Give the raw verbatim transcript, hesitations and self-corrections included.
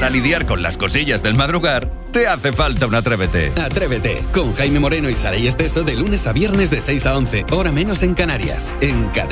para lidiar con las cosillas del madrugar, te hace falta un Atrévete. Atrévete, con Jaime Moreno y Saray Esteso de lunes a viernes de seis a once, hora menos en Canarias, en Cadena.